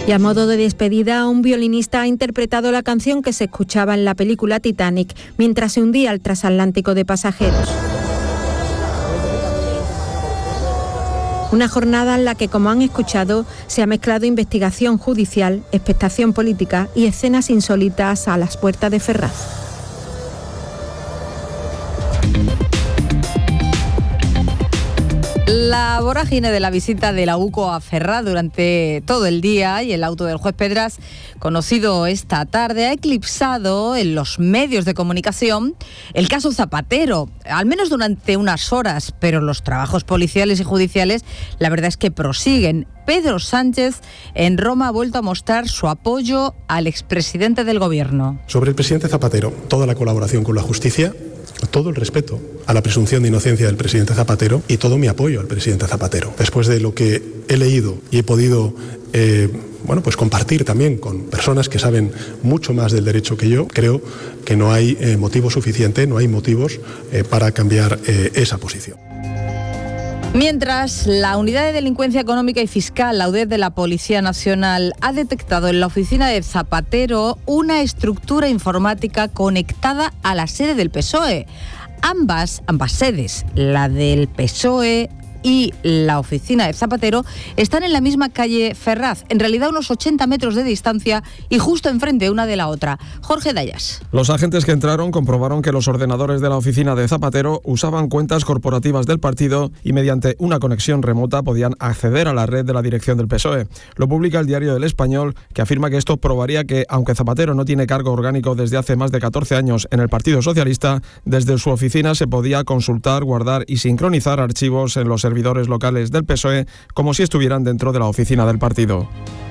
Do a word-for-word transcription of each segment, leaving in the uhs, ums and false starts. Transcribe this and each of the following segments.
Y a modo de despedida, un violinista ha interpretado la canción que se escuchaba en la película Titanic mientras se hundía el transatlántico de pasajeros. Una jornada en la que, como han escuchado, se ha mezclado investigación judicial, expectación política y escenas insólitas a las puertas de Ferraz. La vorágine de la visita de la UCO a Ferraz durante todo el día y el auto del juez Pedras, conocido esta tarde, ha eclipsado en los medios de comunicación el caso Zapatero, al menos durante unas horas, pero los trabajos policiales y judiciales, la verdad es que prosiguen. Pedro Sánchez en Roma ha vuelto a mostrar su apoyo al expresidente del Gobierno. Sobre el presidente Zapatero, toda la colaboración con la justicia, todo el respeto a la presunción de inocencia del presidente Zapatero y todo mi apoyo al presidente Zapatero. Después de lo que he leído y he podido eh, bueno, pues compartir también con personas que saben mucho más del derecho que yo, creo que no hay eh, motivo suficiente, no hay motivos eh, para cambiar eh, esa posición. Mientras, la Unidad de Delincuencia Económica y Fiscal, la U D E de la Policía Nacional, ha detectado en la oficina de Zapatero una estructura informática conectada a la sede del P S O E. Ambas, ambas sedes, la del P S O E y la oficina de Zapatero, están en la misma calle Ferraz, en realidad unos ochenta metros de distancia y justo enfrente una de la otra. Jorge Dayas. Los agentes que entraron comprobaron que los ordenadores de la oficina de Zapatero usaban cuentas corporativas del partido y mediante una conexión remota podían acceder a la red de la dirección del P S O E. Lo publica el diario El Español, que afirma que esto probaría que, aunque Zapatero no tiene cargo orgánico desde hace más de catorce años en el Partido Socialista, desde su oficina se podía consultar, guardar y sincronizar archivos en los servidores servidores locales del P S O E como si estuvieran dentro de la oficina del partido.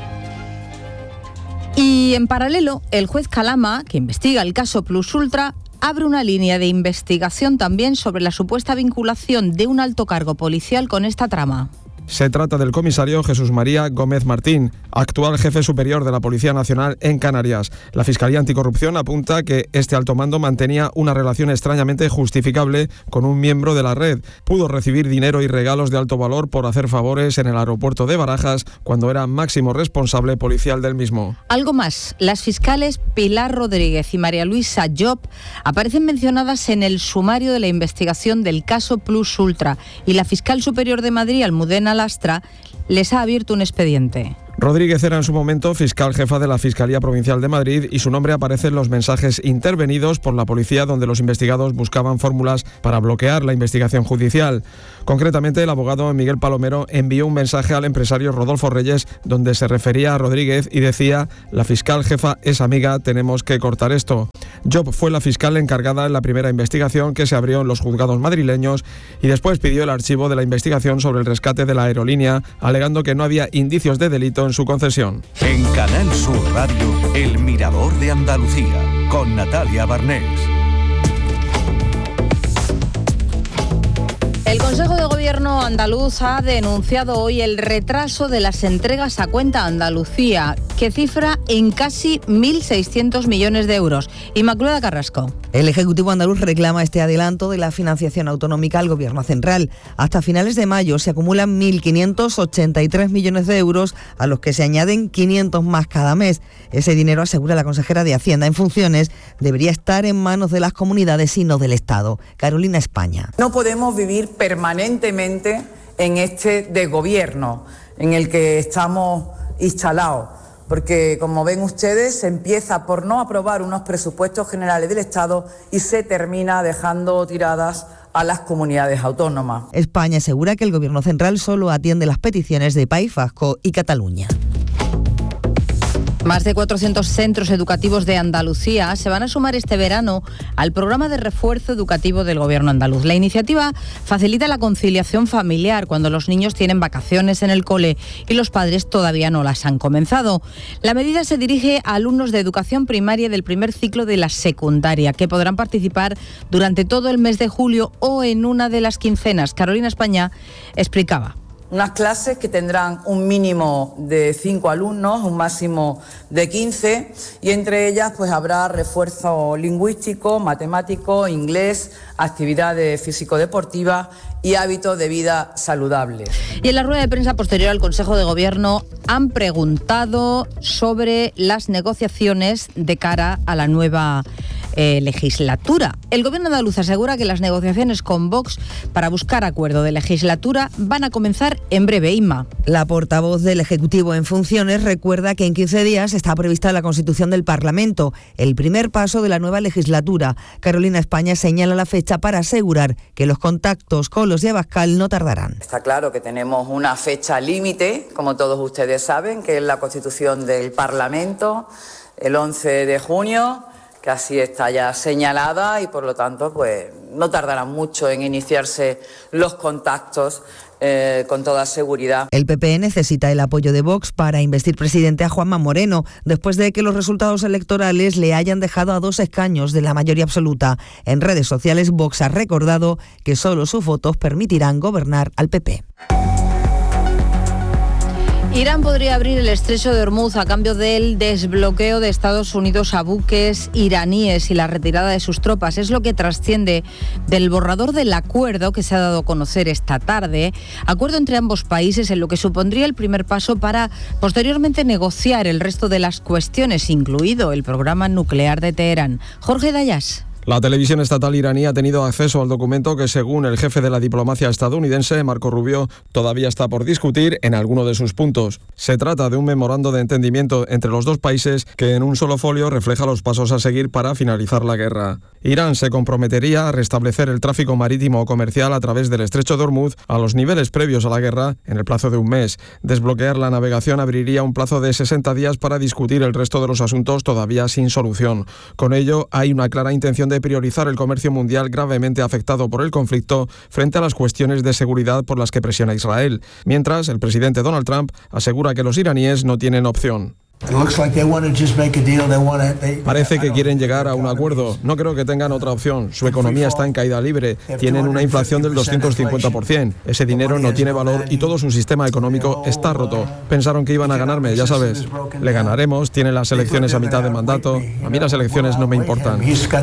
Y en paralelo, el juez Calama, que investiga el caso Plus Ultra, abre una línea de investigación también sobre la supuesta vinculación de un alto cargo policial con esta trama. Se trata del comisario Jesús María Gómez Martín, actual jefe superior de la Policía Nacional en Canarias. La Fiscalía Anticorrupción apunta que este alto mando mantenía una relación extrañamente justificable con un miembro de la red. Pudo recibir dinero y regalos de alto valor por hacer favores en el aeropuerto de Barajas cuando era máximo responsable policial del mismo. Algo más, las fiscales Pilar Rodríguez y María Luisa Job aparecen mencionadas en el sumario de la investigación del caso Plus Ultra y la fiscal superior de Madrid, Almudena Lastra, les ha abierto un expediente. Rodríguez era en su momento fiscal jefa de la Fiscalía Provincial de Madrid y su nombre aparece en los mensajes intervenidos por la policía donde los investigados buscaban fórmulas para bloquear la investigación judicial. Concretamente, el abogado Miguel Palomero envió un mensaje al empresario Rodolfo Reyes donde se refería a Rodríguez y decía: la fiscal jefa es amiga, tenemos que cortar esto. Job fue la fiscal encargada en la primera investigación que se abrió en los juzgados madrileños y después pidió el archivo de la investigación sobre el rescate de la aerolínea, alegando que no había indicios de delito en su concesión. En Canal Sur Radio, El Mirador de Andalucía, con Natalia Barnés. El Consejo de Gobierno andaluz ha denunciado hoy el retraso de las entregas a cuenta Andalucía, que cifra en casi mil seiscientos millones de euros. Inmaculada Carrasco. El Ejecutivo andaluz reclama este adelanto de la financiación autonómica al Gobierno central. Hasta finales de mayo se acumulan mil quinientos ochenta y tres millones de euros, a los que se añaden quinientos más cada mes. Ese dinero, asegura la consejera de Hacienda en funciones, debería estar en manos de las comunidades y no del Estado. Carolina España. No podemos vivir permanentemente en este desgobierno en el que estamos instalados, porque como ven ustedes, se empieza por no aprobar unos presupuestos generales del Estado y se termina dejando tiradas a las comunidades autónomas. España asegura que el Gobierno central solo atiende las peticiones de País Vasco y Cataluña. Más de cuatrocientos centros educativos de Andalucía se van a sumar este verano al programa de refuerzo educativo del Gobierno andaluz. La iniciativa facilita la conciliación familiar cuando los niños tienen vacaciones en el cole y los padres todavía no las han comenzado. La medida se dirige a alumnos de educación primaria del primer ciclo de la secundaria, que podrán participar durante todo el mes de julio o en una de las quincenas. Carolina España explicaba. Unas clases que tendrán un mínimo de cinco alumnos, un máximo de quince, y entre ellas pues habrá refuerzo lingüístico, matemático, inglés, actividades físico-deportivas y hábitos de vida saludables. Y en la rueda de prensa posterior al Consejo de Gobierno han preguntado sobre las negociaciones de cara a la nueva eh, legislatura. El Gobierno andaluz asegura que las negociaciones con Vox para buscar acuerdo de legislatura van a comenzar en breve. Inma. La portavoz del Ejecutivo en funciones recuerda que en quince días está prevista la constitución del Parlamento, el primer paso de la nueva legislatura. Carolina España señala la fecha para asegurar que los contactos con los de Abascal no tardarán. Está claro que tenemos una fecha límite, como todos ustedes saben, que es la constitución del Parlamento, el once de junio, que así está ya señalada y por lo tanto pues no tardará mucho en iniciarse los contactos eh, con toda seguridad. El P P necesita el apoyo de Vox para investir presidente a Juanma Moreno, después de que los resultados electorales le hayan dejado a dos escaños de la mayoría absoluta. En redes sociales, Vox ha recordado que solo sus votos permitirán gobernar al P P. Irán podría abrir el estrecho de Hormuz a cambio del desbloqueo de Estados Unidos a buques iraníes y la retirada de sus tropas. Es lo que trasciende del borrador del acuerdo que se ha dado a conocer esta tarde. Acuerdo entre ambos países en lo que supondría el primer paso para posteriormente negociar el resto de las cuestiones, incluido el programa nuclear de Teherán. Jorge Dayas. La televisión estatal iraní ha tenido acceso al documento que, según el jefe de la diplomacia estadounidense, Marco Rubio, todavía está por discutir en alguno de sus puntos. Se trata de un memorando de entendimiento entre los dos países que en un solo folio refleja los pasos a seguir para finalizar la guerra. Irán se comprometería a restablecer el tráfico marítimo o comercial a través del estrecho de Hormuz a los niveles previos a la guerra en el plazo de un mes. Desbloquear la navegación abriría un plazo de sesenta días para discutir el resto de los asuntos todavía sin solución. Con ello, hay una clara intención de de priorizar el comercio mundial gravemente afectado por el conflicto frente a las cuestiones de seguridad por las que presiona Israel, mientras el presidente Donald Trump asegura que los iraníes no tienen opción. Parece que quieren llegar a un acuerdo. No creo que tengan otra opción. Su economía está en caída libre. Tienen una inflación del doscientos cincuenta por ciento. Ese dinero no tiene valor y todo su sistema económico está roto. Pensaron que iban a ganarme, ya sabes. Le ganaremos. Tienen las elecciones a mitad de mandato. A mí las elecciones no me importan.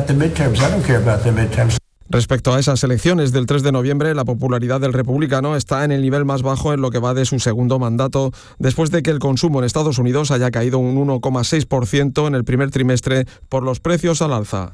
Respecto a esas elecciones del tres de noviembre, la popularidad del republicano está en el nivel más bajo en lo que va de su segundo mandato, después de que el consumo en Estados Unidos haya caído un uno coma seis por ciento en el primer trimestre por los precios al alza.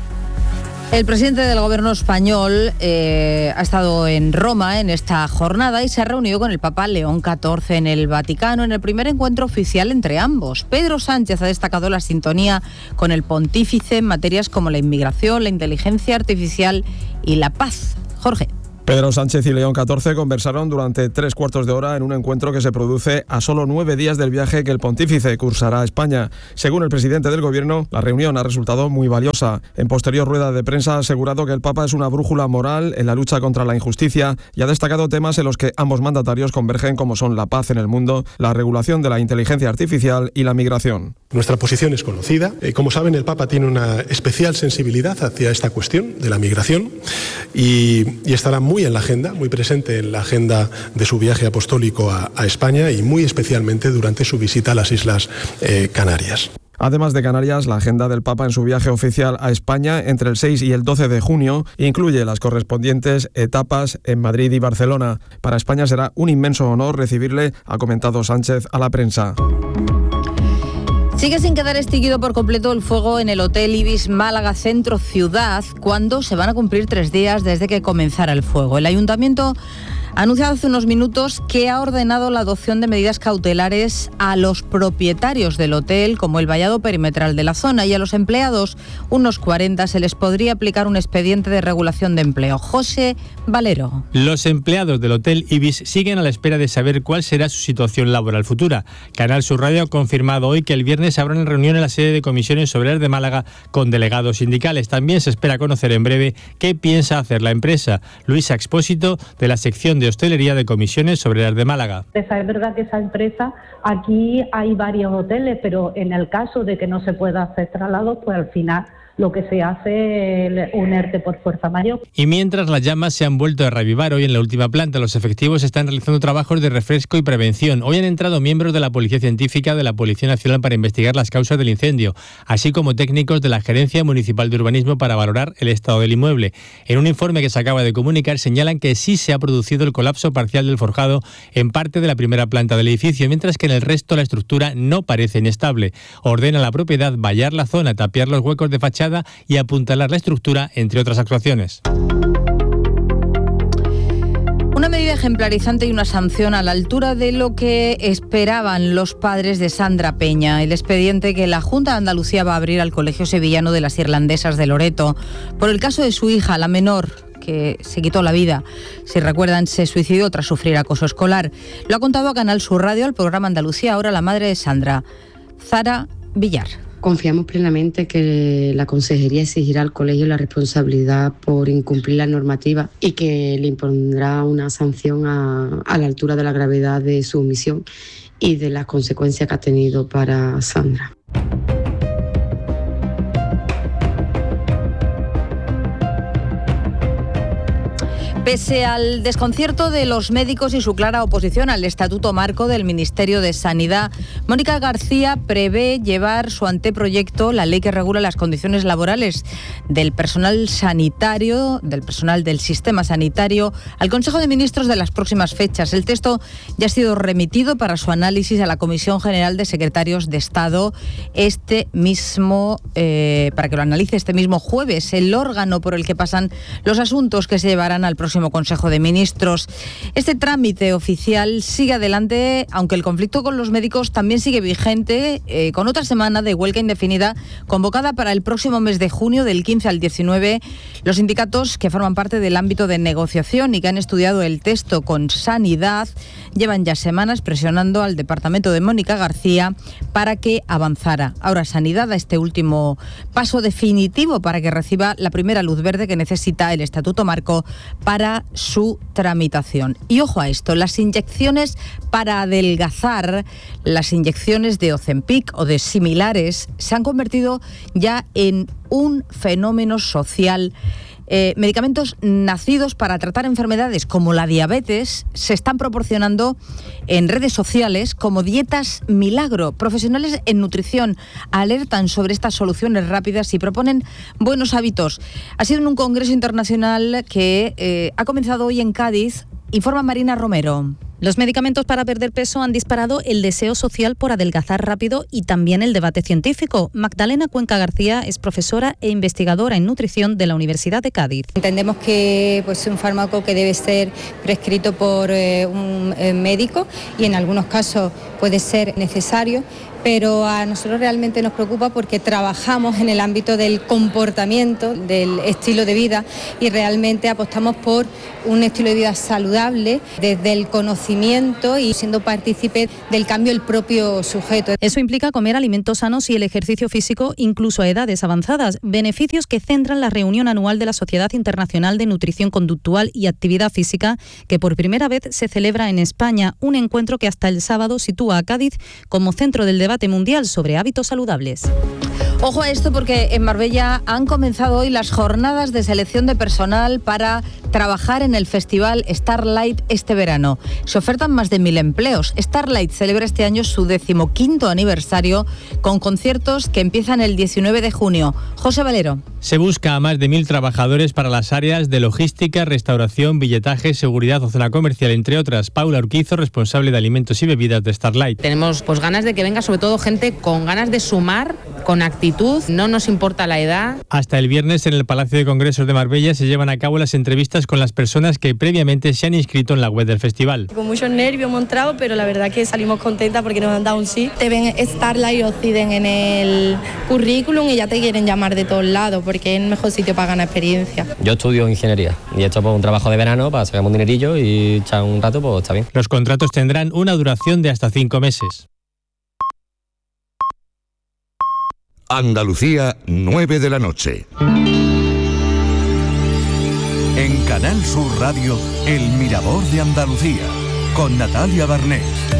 El presidente del gobierno español eh, ha estado en Roma en esta jornada y se ha reunido con el Papa León catorce en el Vaticano en el primer encuentro oficial entre ambos. Pedro Sánchez ha destacado la sintonía con el pontífice en materias como la inmigración, la inteligencia artificial y la paz. Jorge. Pedro Sánchez y León catorce conversaron durante tres cuartos de hora en un encuentro que se produce a solo nueve días del viaje que el pontífice cursará a España. Según el presidente del gobierno, la reunión ha resultado muy valiosa. En posterior rueda de prensa ha asegurado que el Papa es una brújula moral en la lucha contra la injusticia y ha destacado temas en los que ambos mandatarios convergen, como son la paz en el mundo, la regulación de la inteligencia artificial y la migración. Nuestra posición es conocida. Eh, como saben, el Papa tiene una especial sensibilidad hacia esta cuestión de la migración y, y estará muy muy en la agenda, muy presente en la agenda de su viaje apostólico a, a España y muy especialmente durante su visita a las Islas eh, Canarias. Además de Canarias, la agenda del Papa en su viaje oficial a España entre el seis y el doce de junio incluye las correspondientes etapas en Madrid y Barcelona. Para España será un inmenso honor recibirle, ha comentado Sánchez a la prensa. Sigue sin quedar extinguido por completo el fuego en el Hotel Ibis Málaga Centro Ciudad, cuando se van a cumplir tres días desde que comenzara el fuego. El Ayuntamiento ha anunciado hace unos minutos que ha ordenado la adopción de medidas cautelares a los propietarios del hotel, como el vallado perimetral de la zona, y a los empleados, unos cuarenta, se les podría aplicar un expediente de regulación de empleo. José Valero. Los empleados del Hotel Ibis siguen a la espera de saber cuál será su situación laboral futura. Canal Sur Radio ha confirmado hoy que el viernes habrá una reunión en la sede de Comisiones Obreras de Málaga con delegados sindicales. También se espera conocer en breve qué piensa hacer la empresa. Luisa Expósito, de la sección de hostelería de Comisiones Obreras de Málaga. Es verdad que esa empresa, aquí hay varios hoteles, pero en el caso de que no se pueda hacer traslados, pues al final lo que se hace es un ERTE por fuerza mayor. Y mientras las llamas se han vuelto a reavivar hoy en la última planta, los efectivos están realizando trabajos de refresco y prevención. Hoy han entrado miembros de la Policía Científica de la Policía Nacional para investigar las causas del incendio, así como técnicos de la Gerencia Municipal de Urbanismo para valorar el estado del inmueble. En un informe que se acaba de comunicar señalan que sí se ha producido el colapso parcial del forjado en parte de la primera planta del edificio, mientras que en el resto la estructura no parece inestable. Ordena a la propiedad vallar la zona, tapiar los huecos de fachada y apuntalar la estructura, entre otras actuaciones. Una medida ejemplarizante y una sanción a la altura de lo que esperaban los padres de Sandra Peña. El expediente que la Junta de Andalucía va a abrir al Colegio Sevillano de las Irlandesas de Loreto por el caso de su hija, la menor, que se quitó la vida. Si recuerdan, se suicidó tras sufrir acoso escolar. Lo ha contado a Canal Sur Radio, al programa Andalucía Ahora, la madre de Sandra, Zara Villar. Confiamos plenamente que la Consejería exigirá al colegio la responsabilidad por incumplir la normativa y que le impondrá una sanción a, a la altura de la gravedad de su omisión y de las consecuencias que ha tenido para Sandra. Pese al desconcierto de los médicos y su clara oposición al Estatuto Marco del Ministerio de Sanidad, Mónica García prevé llevar su anteproyecto, la ley que regula las condiciones laborales del personal sanitario, del personal del sistema sanitario, al Consejo de Ministros de las próximas fechas. El texto ya ha sido remitido para su análisis a la Comisión General de Secretarios de Estado este mismo, eh, para que lo analice este mismo jueves, el órgano por el que pasan los asuntos que se llevarán al próximo Consejo de Ministros. Este trámite oficial sigue adelante, aunque el conflicto con los médicos también sigue vigente, eh, con otra semana de huelga indefinida convocada para el próximo mes de junio, del quince al diecinueve. Los sindicatos que forman parte del ámbito de negociación y que han estudiado el texto con Sanidad llevan ya semanas presionando al departamento de Mónica García para que avanzara. Ahora Sanidad da este último paso definitivo para que reciba la primera luz verde que necesita el Estatuto Marco para su tramitación. Y ojo a esto, las inyecciones para adelgazar, las inyecciones de Ozempic o de similares, se han convertido ya en un fenómeno social. Eh, medicamentos nacidos para tratar enfermedades como la diabetes se están proporcionando en redes sociales como dietas milagro. Profesionales en nutrición alertan sobre estas soluciones rápidas y proponen buenos hábitos. Ha sido en un congreso internacional que eh, ha comenzado hoy en Cádiz. Informa Marina Romero. Los medicamentos para perder peso han disparado el deseo social por adelgazar rápido y también el debate científico. Magdalena Cuenca García es profesora e investigadora en nutrición de la Universidad de Cádiz. Entendemos que pues, es un fármaco que debe ser prescrito por eh, un eh, médico y en algunos casos puede ser necesario, pero a nosotros realmente nos preocupa porque trabajamos en el ámbito del comportamiento, del estilo de vida y realmente apostamos por un estilo de vida saludable desde el conocimiento y siendo partícipe del cambio el propio sujeto. Eso implica comer alimentos sanos y el ejercicio físico incluso a edades avanzadas, beneficios que centran la reunión anual de la Sociedad Internacional de Nutrición Conductual y Actividad Física, que por primera vez se celebra en España, un encuentro que hasta el sábado sitúa a Cádiz como centro del debate mundial sobre hábitos saludables. Ojo a esto porque en Marbella han comenzado hoy las jornadas de selección de personal para trabajar en el festival Starlight este verano. Se ofertan más de mil empleos. Starlight celebra este año su decimoquinto aniversario con conciertos que empiezan el diecinueve de junio. José Valero. Se busca a más de mil trabajadores para las áreas de logística, restauración, billetaje, seguridad o zona comercial, entre otras. Paula Urquizo, responsable de alimentos y bebidas de Starlight. Tenemos pues ganas de que venga sobre todo gente con ganas de sumar, con actitud, no nos importa la edad. Hasta el viernes en el Palacio de Congresos de Marbella se llevan a cabo las entrevistas con las personas que previamente se han inscrito en la web del festival. Con muchos nervios hemos entrado, pero la verdad que salimos contentas porque nos han dado un sí. Te ven Starlight Occident en el currículum y ya te quieren llamar de todos lados porque es el mejor sitio para ganar experiencia. Yo estudio ingeniería y he hecho pues, un trabajo de verano para sacar un dinerillo y echar un rato, pues está bien. Los contratos tendrán una duración de hasta cinco meses. Andalucía, nueve de la noche. En Canal Sur Radio, El Mirador de Andalucía, con Natalia Barnés.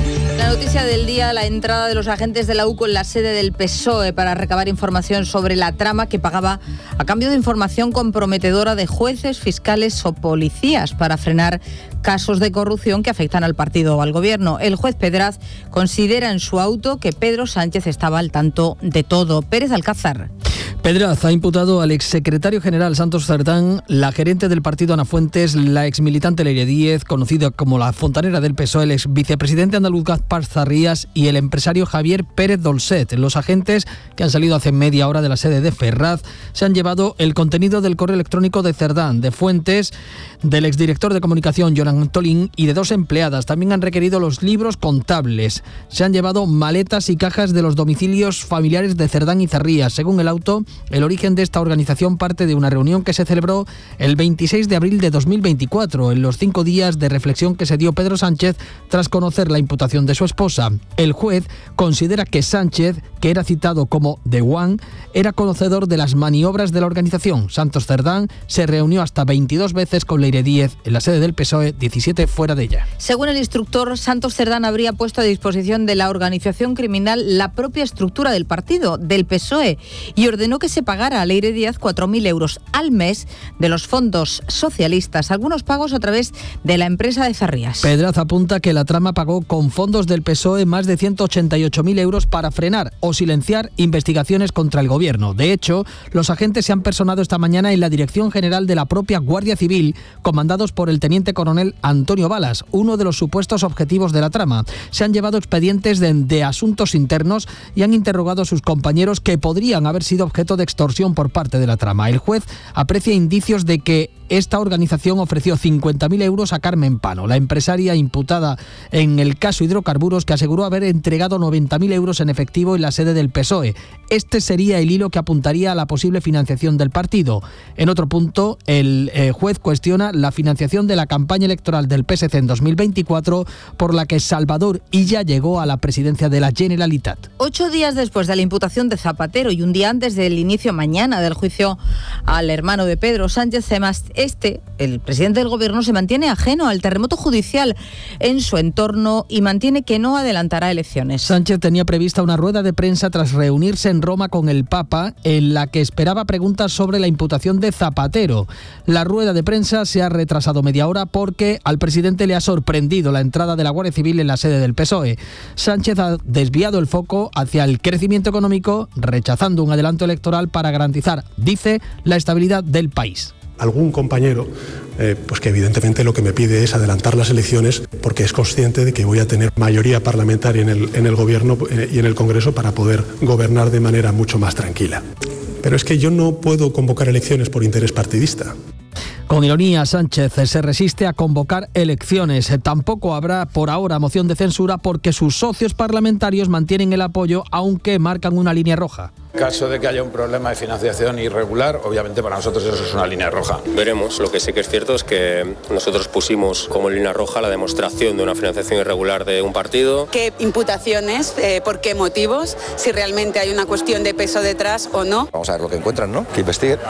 La noticia del día, la entrada de los agentes de la U C O en la sede del P S O E para recabar información sobre la trama que pagaba a cambio de información comprometedora de jueces, fiscales o policías para frenar casos de corrupción que afectan al partido o al gobierno. El juez Pedraz considera en su auto que Pedro Sánchez estaba al tanto de todo. Pérez Alcázar. Pedraz ha imputado al exsecretario general Santos Cerdán, la gerente del partido Ana Fuentes, la exmilitante Leire Díez, conocida como la fontanera del P S O E, el ex vicepresidente andaluz Gaspar Zarrías y el empresario Javier Pérez Dolcet. Los agentes, que han salido hace media hora de la sede de Ferraz, se han llevado el contenido del correo electrónico de Cerdán, de Fuentes, del exdirector de comunicación Jonan Tolín y de dos empleadas. También han requerido los libros contables. Se han llevado maletas y cajas de los domicilios familiares de Cerdán y Zarrías. Según el auto, el origen de esta organización parte de una reunión que se celebró el veintiséis de abril de dos mil veinticuatro, en los cinco días de reflexión que se dio Pedro Sánchez tras conocer la imputación de su esposa. El juez considera que Sánchez, que era citado como The One, era conocedor de las maniobras de la organización. Santos Cerdán se reunió hasta veintidós veces con Leire Díez en la sede del P S O E, diecisiete fuera de ella. Según el instructor, Santos Cerdán habría puesto a disposición de la organización criminal la propia estructura del partido, del P S O E, y ordenó que se pagara a Leire Díaz cuatro mil euros al mes de los fondos socialistas, algunos pagos a través de la empresa de Zarrías. Pedraz apunta que la trama pagó con fondos del P S O E más de ciento ochenta y ocho mil euros para frenar o silenciar investigaciones contra el gobierno. De hecho, los agentes se han personado esta mañana en la Dirección General de la propia Guardia Civil, comandados por el teniente coronel Antonio Balas, uno de los supuestos objetivos de la trama. Se han llevado expedientes de, de asuntos internos y han interrogado a sus compañeros que podrían haber sido objeto de extorsión por parte de la trama. El juez aprecia indicios de que esta organización ofreció cincuenta mil euros a Carmen Pano, la empresaria imputada en el caso hidrocarburos, que aseguró haber entregado noventa mil euros en efectivo en la sede del P S O E. Este sería el hilo que apuntaría a la posible financiación del partido. En otro punto, el eh, juez cuestiona la financiación de la campaña electoral del P S C en dos mil veinticuatro, por la que Salvador Illa llegó a la presidencia de la Generalitat. Ocho días después de la imputación de Zapatero y un día antes del inicio mañana del juicio al hermano de Pedro Sánchez, este, el presidente del gobierno, se mantiene ajeno al terremoto judicial en su entorno y mantiene que no adelantará elecciones. Sánchez tenía prevista una rueda de prensa tras reunirse en Roma con el Papa, en la que esperaba preguntas sobre la imputación de Zapatero. La rueda de prensa se ha retrasado media hora porque al presidente le ha sorprendido la entrada de la Guardia Civil en la sede del P S O E. Sánchez ha desviado el foco hacia el crecimiento económico, rechazando un adelanto electoral para garantizar, dice, la estabilidad del país. Algún compañero, eh, pues que evidentemente lo que me pide es adelantar las elecciones porque es consciente de que voy a tener mayoría parlamentaria en el, en el gobierno eh, y en el Congreso para poder gobernar de manera mucho más tranquila. Pero es que yo no puedo convocar elecciones por interés partidista. Con ironía, Sánchez se resiste a convocar elecciones. Tampoco habrá por ahora moción de censura porque sus socios parlamentarios mantienen el apoyo, aunque marcan una línea roja. En caso de que haya un problema de financiación irregular, obviamente para nosotros eso es una línea roja. Veremos. Lo que sí que es cierto es que nosotros pusimos como línea roja la demostración de una financiación irregular de un partido. ¿Qué imputaciones? Eh, ¿Por qué motivos? Si realmente hay una cuestión de peso detrás o no. Vamos a ver lo que encuentran, ¿no? Que investiguen.